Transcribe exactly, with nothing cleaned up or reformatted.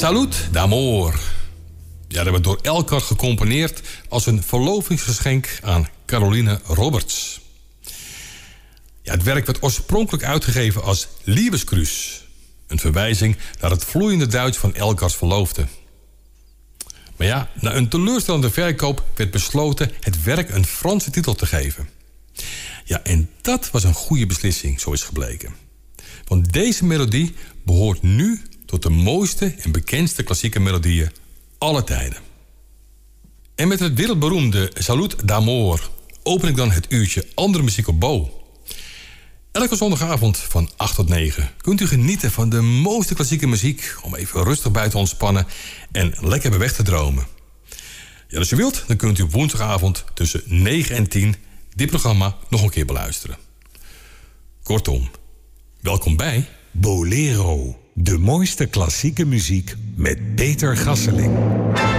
Salut d'Amour. Ja, dat werd door Elgar gecomponeerd als een verlovingsgeschenk aan Caroline Roberts. Ja, het werk werd oorspronkelijk uitgegeven als Liebesgrüß. Een verwijzing naar het vloeiende Duits van Elgars verloofde. Maar ja, na een teleurstellende verkoop werd besloten het werk een Franse titel te geven. Ja, en dat was een goede beslissing, zo is gebleken. Want deze melodie behoort nu tot de mooiste en bekendste klassieke melodieën aller tijden. En met het wereldberoemde Salut d'Amour open ik dan het uurtje andere muziek op Bo. Elke zondagavond van acht tot negen kunt u genieten van de mooiste klassieke muziek om even rustig bij te ontspannen en lekker bij weg te dromen. Ja, als u wilt, dan kunt u op woensdagavond tussen negen en tien dit programma nog een keer beluisteren. Kortom, welkom bij Bolero, de mooiste klassieke muziek met Peter Gasseling.